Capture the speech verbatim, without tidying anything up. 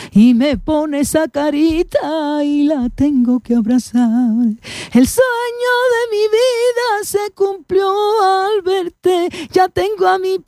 y me pone esa carita y la tengo que abrazar. El sueño de mi vida se cumplió al verte, ya tengo a mi